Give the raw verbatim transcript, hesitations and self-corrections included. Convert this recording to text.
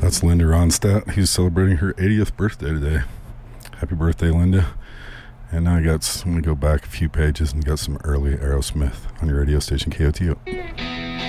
That's Linda Ronstadt, who's celebrating her eightieth birthday today. Happy birthday, Linda. And now I got, I'm going to go back a few pages and got some early Aerosmith on your radio station, K O T O.